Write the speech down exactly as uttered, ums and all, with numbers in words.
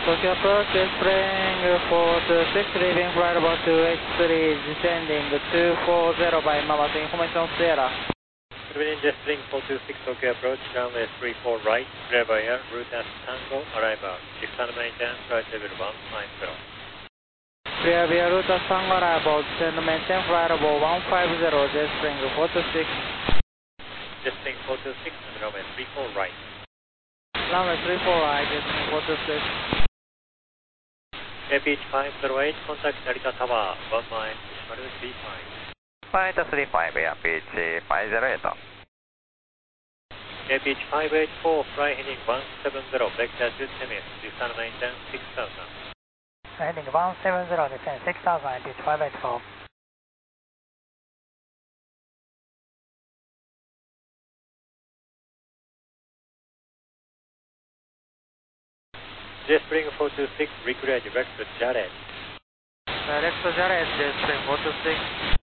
Tokyo approach, spring four two six, leaving flight level two eight three, descending two four zero by Mammoth, information Sierra. Good evening, spring four two six, Tokyo approach, runway three four right, clear by air, route as Tango, arrival, descend maintenance, flight level one five zero. Clear via route as Tango, arrival, descend maintain flight level one five zero, spring four two six. Spring four two six, runway three four right. Runway three four right, spring four two six. A P H five zero eight, contact Narita Tower, one mile, Ishmael three five. Flight three five, Airpitch five zero eight. A P H five eight four, fly heading one seven zero, vector to Temis, descend maintenance six thousand. Heading one seven zero, descend six thousand, Airpitch five eight four. J-Spring four two six, recreate direct to Jared. Direct to Jared, Spring four two six.